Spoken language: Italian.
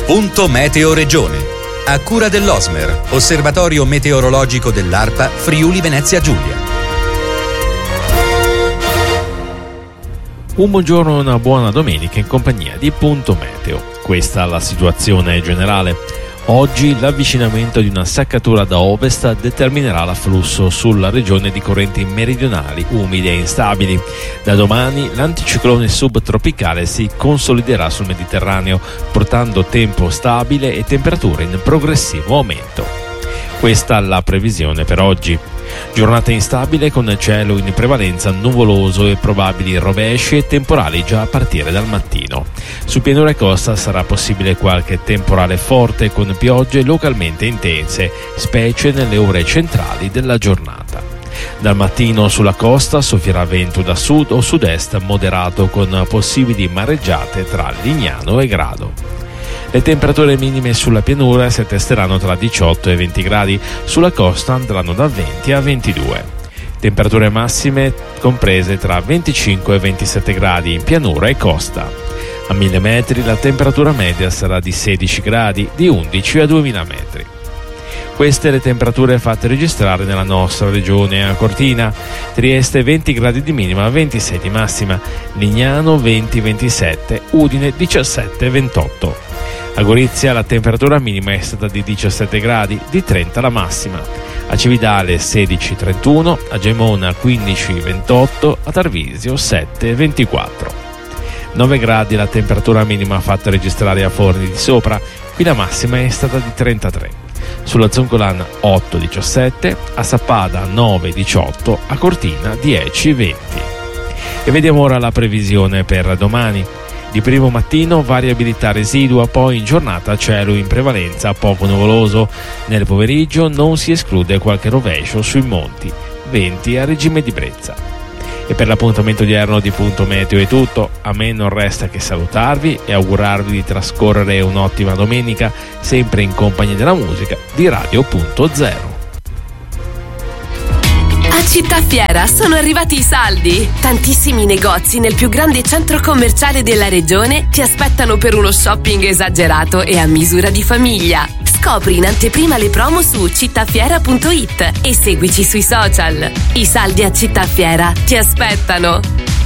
Punto Meteo Regione. A cura dell'Osmer, Osservatorio Meteorologico dell'ARPA Friuli Venezia Giulia. Un buongiorno e una buona domenica in compagnia di Punto Meteo. Questa è la situazione generale. Oggi l'avvicinamento di una seccatura da ovest determinerà l'afflusso sulla regione di correnti meridionali umide e instabili. Da domani l'anticiclone subtropicale si consoliderà sul Mediterraneo, portando tempo stabile e temperature in progressivo aumento. Questa è la previsione per oggi. Giornata instabile con cielo in prevalenza nuvoloso e probabili rovesci e temporali già a partire dal mattino. Su pianura e costa sarà possibile qualche temporale forte con piogge localmente intense, specie nelle ore centrali della giornata. Dal mattino sulla costa soffierà vento da sud o sud-est moderato con possibili mareggiate tra Lignano e Grado. Le temperature minime sulla pianura si attesteranno tra 18 e 20 gradi, sulla costa andranno da 20 a 22. Temperature massime comprese tra 25 e 27 gradi in pianura e costa. A 1000 metri la temperatura media sarà di 16 gradi, di 11 a 2000 metri. Queste le temperature fatte registrare nella nostra regione. A Cortina, Trieste 20 gradi di minima, 26 di massima, Lignano 20-27, Udine 17-28. A Gorizia la temperatura minima è stata di 17 gradi, di 30 la massima. A Cividale 16-31, a Gemona 15-28, a Tarvisio 7-24. 9 gradi la temperatura minima fatta registrare a Forni di Sopra, qui la massima è stata di 33. Sulla Zoncolan 8-17, a Sappada 9-18, a Cortina 10-20. E vediamo ora la previsione per domani. Di primo mattino variabilità residua, poi in giornata cielo in prevalenza poco nuvoloso. Nel pomeriggio non si esclude qualche rovescio sui monti, venti a regime di brezza. E per l'appuntamento odierno di Punto Meteo è tutto. A me non resta che salutarvi e augurarvi di trascorrere un'ottima domenica, sempre in compagnia della musica di Radio Punto Zero. A Città Fiera sono arrivati i saldi. Tantissimi negozi nel più grande centro commerciale della regione ti aspettano per uno shopping esagerato e a misura di famiglia. Scopri in anteprima le promo su cittafiera.it e seguici sui social. I saldi a Città Fiera ti aspettano.